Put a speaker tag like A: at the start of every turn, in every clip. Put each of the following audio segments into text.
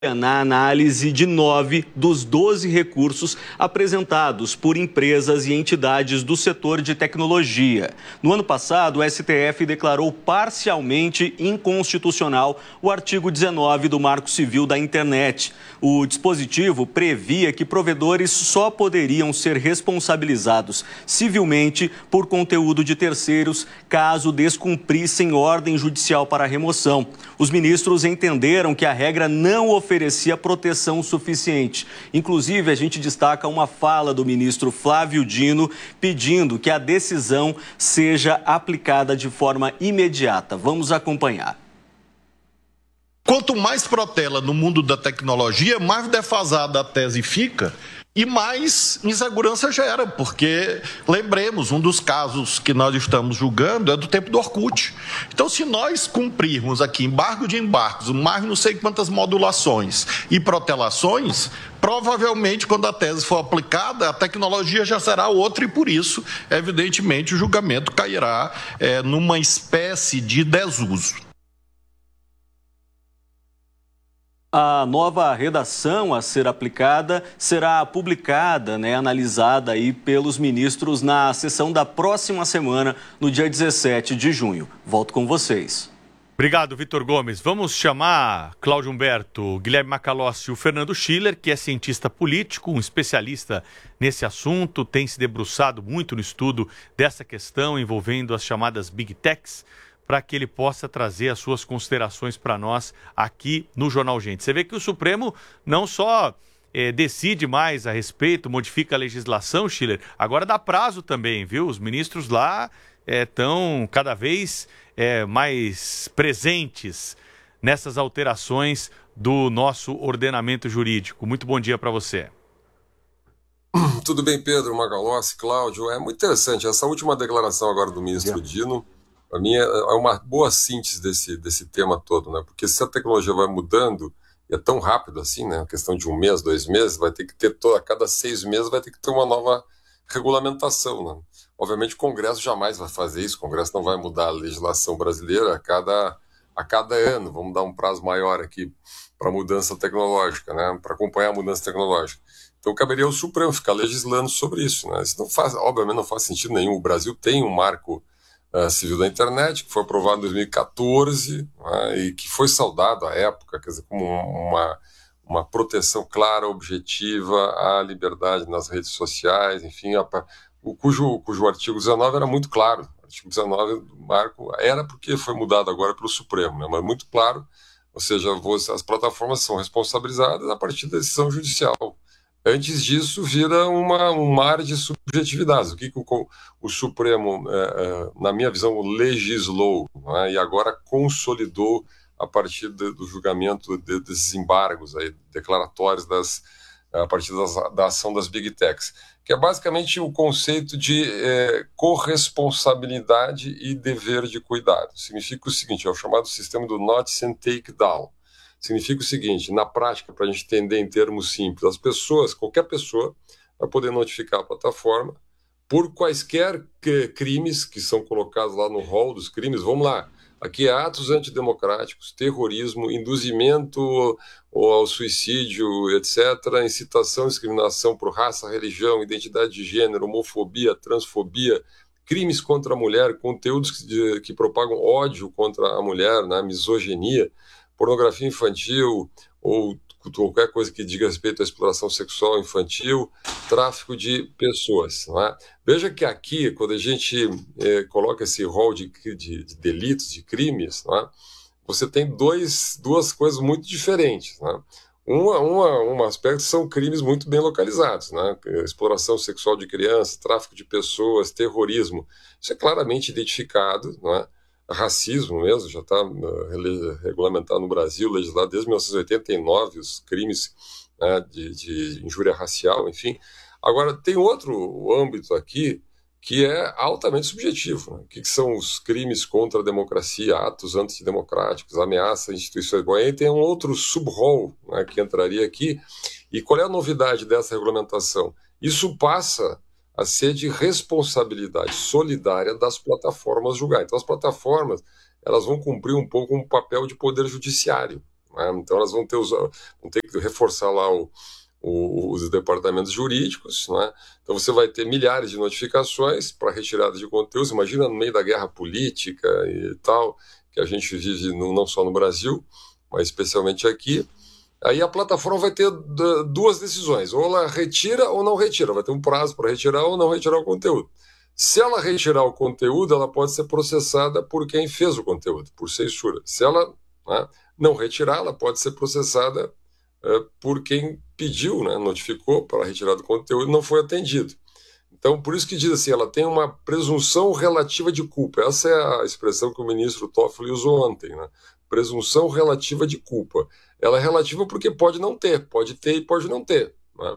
A: na análise de 9 dos 12 recursos apresentados por empresas e entidades do setor de tecnologia. No ano passado, o STF declarou parcialmente inconstitucional o artigo 19 do Marco Civil da Internet. O dispositivo previa que provedores só poderiam ser responsabilizados civilmente por conteúdo de terceiros caso descumprissem ordem judicial para remoção. Os ministros entenderam que a regra não oferecia proteção suficiente. Inclusive, a gente destaca uma fala do ministro Flávio Dino pedindo que a decisão seja aplicada de forma imediata. Vamos acompanhar.
B: Quanto mais protela no mundo da tecnologia, mais defasada a tese fica e mais insegurança gera, porque, lembremos, um dos casos que nós estamos julgando é do tempo do Orkut. Então, se nós cumprirmos aqui embargo de embargos, mais não sei quantas modulações e protelações, provavelmente, quando a tese for aplicada, a tecnologia já será outra e, por isso, evidentemente, o julgamento cairá numa espécie de desuso.
A: A nova redação a ser aplicada será publicada, analisada aí pelos ministros na sessão da próxima semana, no dia 17 de junho. Volto com vocês.
C: Obrigado, Vitor Gomes. Vamos chamar Cláudio Humberto, Guilherme Macalossi e o Fernando Schiller, que é cientista político, um especialista nesse assunto, tem se debruçado muito no estudo dessa questão envolvendo as chamadas Big Techs, para que ele possa trazer as suas considerações para nós aqui no Jornal Gente. Você vê que o Supremo não só decide mais a respeito, modifica a legislação, Schiller, agora dá prazo também, viu? Os ministros lá estão cada vez mais presentes nessas alterações do nosso ordenamento jurídico. Muito bom dia para você.
D: Tudo bem, Pedro, Macalossi, Cláudio. É muito interessante essa última declaração agora do ministro Dino. Para mim é uma boa síntese desse tema todo, né? Porque se a tecnologia vai mudando, e é tão rápido assim, né? A questão de 1 mês, 2 meses, vai ter que ter a cada 6 meses vai ter que ter uma nova regulamentação, né? Obviamente o Congresso jamais vai fazer isso, o Congresso não vai mudar a legislação brasileira a cada ano, vamos dar um prazo maior aqui para a mudança tecnológica, né? Para acompanhar a mudança tecnológica. Então caberia ao Supremo ficar legislando sobre isso, né? Isso obviamente não faz sentido nenhum. O Brasil tem um marco civil da internet, que foi aprovado em 2014, né, e que foi saudado à época, quer dizer, como uma proteção clara, objetiva à liberdade nas redes sociais, enfim, cujo artigo 19 era muito claro. O artigo 19 do marco era porque foi mudado agora pelo Supremo, né, mas muito claro, ou seja, as plataformas são responsabilizadas a partir da decisão judicial. Antes disso, vira um mar de subjetividades. O que o Supremo, na minha visão, legislou, né, e agora consolidou a partir do julgamento desses embargos aí, declaratórios a partir da ação das Big Techs, que é basicamente o conceito de corresponsabilidade e dever de cuidado. Significa o seguinte, é o chamado sistema do Notice and Take Down. Significa o seguinte, na prática, para a gente entender em termos simples, qualquer pessoa vai poder notificar a plataforma por quaisquer crimes que são colocados lá no rol dos crimes. Vamos lá, aqui é atos antidemocráticos, terrorismo, induzimento ao suicídio, etc., incitação e discriminação por raça, religião, identidade de gênero, homofobia, transfobia, crimes contra a mulher, conteúdos que propagam ódio contra a mulher, né, misoginia, pornografia infantil ou qualquer coisa que diga respeito à exploração sexual infantil, tráfico de pessoas. Não é? Veja que aqui, quando a gente coloca esse rol de delitos, de crimes, não é? Você tem duas coisas muito diferentes. Não é? Um aspecto são crimes muito bem localizados, né? Exploração sexual de crianças, tráfico de pessoas, terrorismo. Isso é claramente identificado, não é? Racismo mesmo, já está regulamentado no Brasil, legislado desde 1989, os crimes, né, de injúria racial, enfim. Agora, tem outro âmbito aqui que é altamente subjetivo. Né? O que são os crimes contra a democracia, atos antidemocráticos, ameaças a instituições? Bom, aí tem um outro sub-rol, né, que entraria aqui. E qual é a novidade dessa regulamentação? Isso passa a ser de responsabilidade solidária das plataformas julgar. Então, as plataformas elas vão cumprir um pouco um papel de poder judiciário. né? Então elas vão ter que reforçar lá os departamentos jurídicos, né? Então você vai ter milhares de notificações para retirada de conteúdos. Imagina no meio da guerra política e tal, que a gente vive não só no Brasil, mas especialmente aqui. Aí a plataforma vai ter duas decisões, ou ela retira ou não retira, vai ter um prazo para retirar ou não retirar o conteúdo. Se ela retirar o conteúdo, ela pode ser processada por quem fez o conteúdo, por censura. Se ela, né, não retirar, ela pode ser processada por quem pediu, né, notificou para a retirada do conteúdo e não foi atendido. Então, por isso que diz assim, ela tem uma presunção relativa de culpa. Essa é a expressão que o ministro Toffoli usou ontem, né? Presunção relativa de culpa. Ela é relativa porque pode ter e pode não ter, né?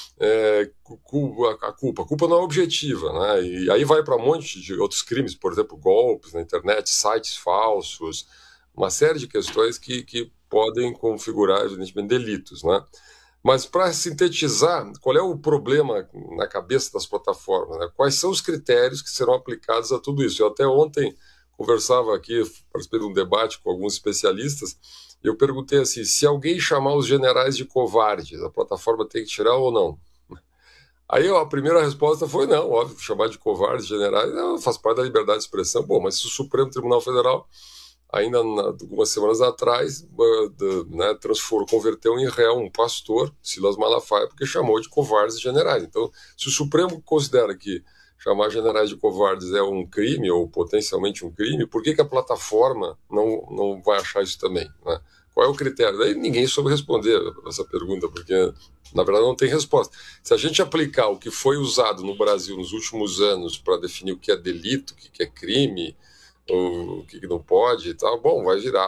D: A culpa não é objetiva, né? E aí vai para um monte de outros crimes, por exemplo, golpes na internet, sites falsos, uma série de questões que podem configurar, evidentemente, delitos, né? Mas para sintetizar, qual é o problema na cabeça das plataformas, né? Quais são os critérios que serão aplicados a tudo isso? Eu até ontem conversava aqui, participei de um debate com alguns especialistas, e eu perguntei assim, se alguém chamar os generais de covardes, a plataforma tem que tirar ou não? Aí a primeira resposta foi não, óbvio, chamar de covardes generais não, faz parte da liberdade de expressão. Bom, mas se o Supremo Tribunal Federal, ainda algumas semanas atrás, né, converteu em réu um pastor, Silas Malafaia, porque chamou de covardes generais. Então, se o Supremo considera que chamar generais de covardes é um crime, ou potencialmente um crime, por que a plataforma não vai achar isso também, né? Qual é o critério? Daí ninguém soube responder essa pergunta, porque, na verdade, não tem resposta. Se a gente aplicar o que foi usado no Brasil nos últimos anos para definir o que é delito, o que é crime, o que não pode e tal, bom, vai virar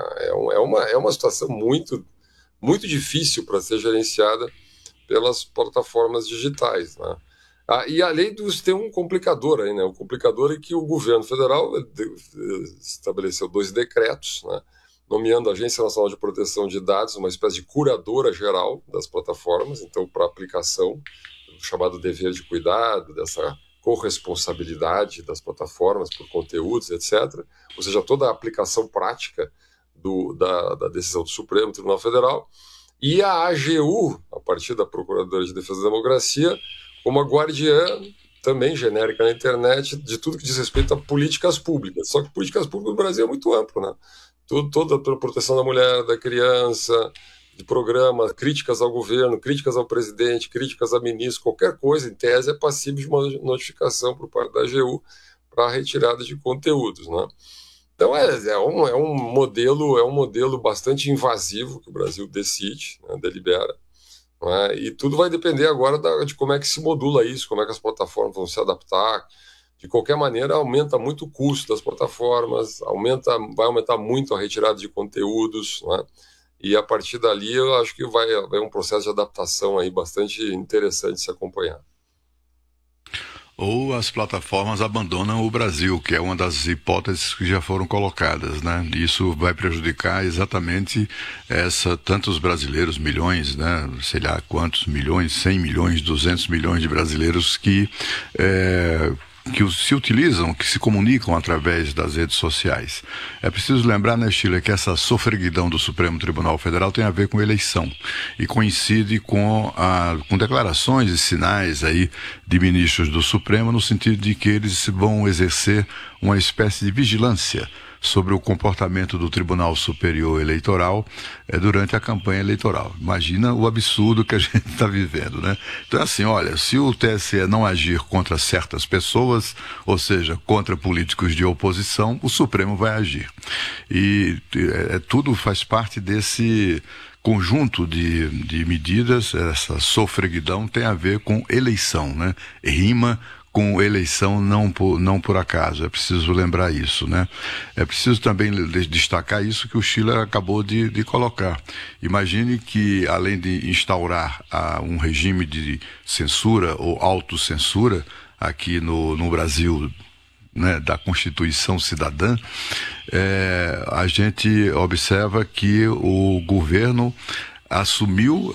D: uma situação muito, muito difícil para ser gerenciada pelas plataformas digitais, né? E além disso, tem um complicador aí, né? O complicador é que o governo federal estabeleceu 2 decretos, né, nomeando a Agência Nacional de Proteção de Dados, uma espécie de curadora geral das plataformas, então, para aplicação do chamado dever de cuidado, dessa corresponsabilidade das plataformas por conteúdos, etc. Ou seja, toda a aplicação prática da decisão do Supremo Tribunal Federal. E a AGU, a partir da Procuradoria de Defesa da Democracia, como a guardiã, também genérica na internet, de tudo que diz respeito a políticas públicas. Só que políticas públicas no Brasil é muito amplo, né? Toda a proteção da mulher, da criança, de programa, críticas ao governo, críticas ao presidente, críticas a ministro, qualquer coisa, em tese, é passível de uma notificação por parte da AGU para a retirada de conteúdos, né? Então é um modelo bastante invasivo que o Brasil decide, né, delibera, né? E tudo vai depender agora de como é que se modula isso, como é que as plataformas vão se adaptar. De qualquer maneira, aumenta muito o custo das plataformas, vai aumentar muito a retirada de conteúdos, né? E a partir dali eu acho que vai um processo de adaptação aí bastante interessante de se acompanhar.
E: Ou as plataformas abandonam o Brasil, que é uma das hipóteses que já foram colocadas, né? Isso vai prejudicar exatamente tantos brasileiros, milhões, né? Sei lá quantos milhões, 100 milhões, 200 milhões de brasileiros que se utilizam, que se comunicam através das redes sociais. É preciso lembrar, né, Sheila, que essa sofreguidão do Supremo Tribunal Federal tem a ver com eleição e coincide com declarações e sinais aí de ministros do Supremo no sentido de que eles vão exercer uma espécie de vigilância sobre o comportamento do Tribunal Superior Eleitoral durante a campanha eleitoral. Imagina o absurdo que a gente está vivendo, né? Então, assim, olha, se o TSE não agir contra certas pessoas, ou seja, contra políticos de oposição, o Supremo vai agir. E tudo faz parte desse conjunto de medidas. Essa sofreguidão tem a ver com eleição, né? Rima com eleição não por acaso, é preciso lembrar isso, né? É preciso também destacar isso que o Sheila acabou de colocar. Imagine que, além de instaurar um regime de censura ou autocensura aqui no Brasil, né, da Constituição Cidadã, a gente observa que o governo assumiu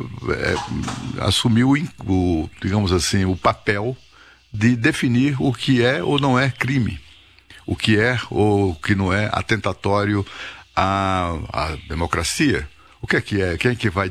E: digamos assim, o papel de definir o que é ou não é crime, o que é ou o que não é atentatório a democracia, o que é? Quem é que vai